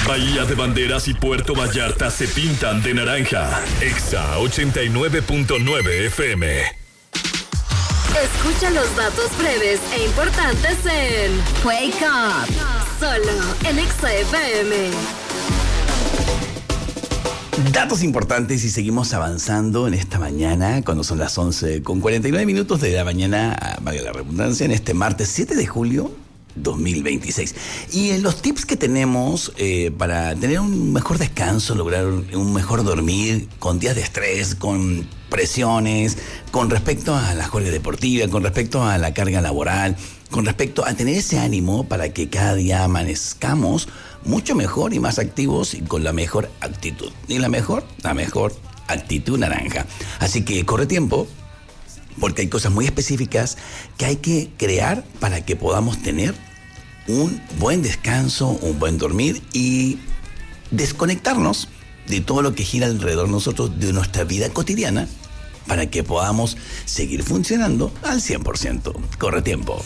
Bahía de Banderas y Puerto Vallarta se pintan de naranja. Exa 89.9 FM. Escucha los datos breves e importantes en Wake Up, solo en Exa FM. Datos importantes y seguimos avanzando en esta mañana, cuando son las 11:49 de la mañana, valga la redundancia, en este martes 7 de julio 2026. Y en los tips que tenemos para tener un mejor descanso, lograr un mejor dormir, con días de estrés, con presiones, con respecto a la jornada deportiva, con respecto a la carga laboral, con respecto a tener ese ánimo para que cada día amanezcamos mucho mejor y más activos y con la mejor actitud. Y la mejor actitud naranja. Así que corre tiempo, porque hay cosas muy específicas que hay que crear para que podamos tener un buen descanso, un buen dormir y desconectarnos de todo lo que gira alrededor de nosotros, de nuestra vida cotidiana, para que podamos seguir funcionando al 100%. Corre tiempo.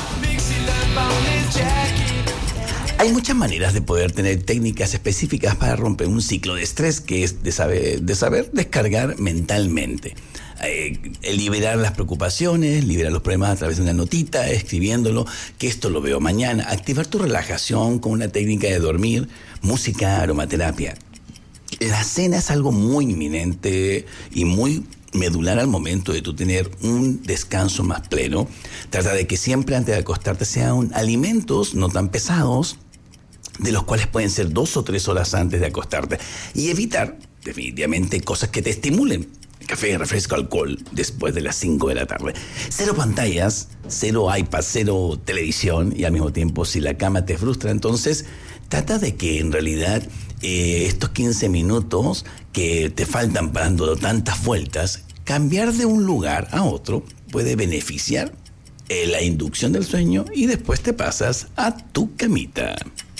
Hay muchas maneras de poder tener técnicas específicas para romper un ciclo de estrés, que es de saber descargar mentalmente. Liberar las preocupaciones, liberar los problemas a través de una notita, escribiéndolo, que esto lo veo mañana. Activar tu relajación con una técnica de dormir, música, aromaterapia. La cena es algo muy inminente y muy medular al momento de tú tener un descanso más pleno. Trata de que siempre antes de acostarte sean alimentos no tan pesados, de los cuales pueden ser 2 o 3 horas antes de acostarte. Y evitar definitivamente cosas que te estimulen. Café, refresco, alcohol, después de las 5 de la tarde. 0 pantallas, 0 iPad, 0 televisión, y al mismo tiempo si la cama te frustra, entonces trata de que en realidad estos 15 minutos que te faltan dando tantas vueltas, cambiar de un lugar a otro puede beneficiar la inducción del sueño y después te pasas a tu camita.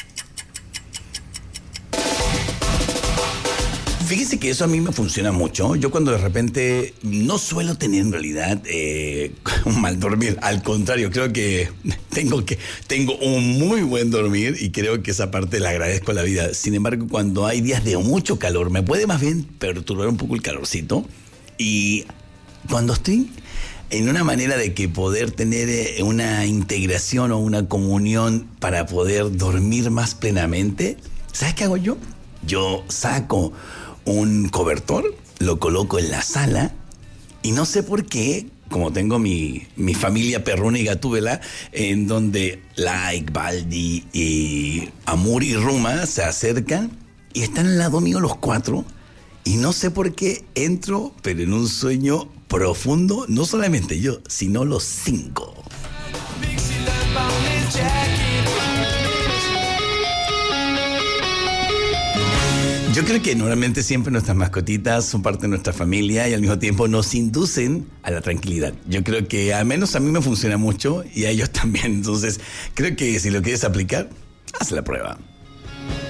Fíjese que eso a mí me funciona mucho. Yo cuando de repente no suelo tener en realidad un mal dormir. Al contrario, creo que tengo un muy buen dormir y creo que esa parte la agradezco a la vida. Sin embargo, cuando hay días de mucho calor, me puede más bien perturbar un poco el calorcito. Y cuando estoy en una manera de que poder tener una integración o una comunión para poder dormir más plenamente, ¿sabes qué hago yo? Yo saco un cobertor, lo coloco en la sala y no sé por qué, como tengo mi familia perruna y gatúbela, en donde Like, Baldi y Amur y Ruma se acercan y están al lado mío los 4 y no sé por qué entro, pero en un sueño profundo, no solamente yo, sino los 5. Yo creo que normalmente siempre nuestras mascotitas son parte de nuestra familia y al mismo tiempo nos inducen a la tranquilidad. Yo creo que al menos a mí me funciona mucho y a ellos también. Entonces, creo que si lo quieres aplicar, haz la prueba.